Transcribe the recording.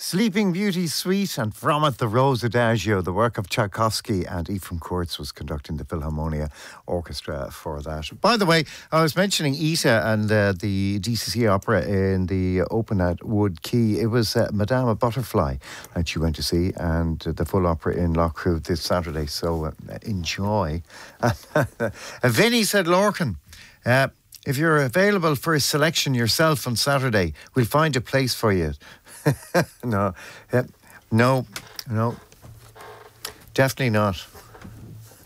Sleeping Beauty Suite and from it the Rose Adagio, the work of Tchaikovsky, and Ephraim Kurtz was conducting the Philharmonia Orchestra for that. By the way, I was mentioning Ita and the DCC opera in the Open at Wood Quay. It was Madame Butterfly that you went to see, and the full opera in Loughcrew this Saturday, so enjoy. Vinny said, Lorcan, if you're available for a selection yourself on Saturday, we'll find a place for you. No, definitely not.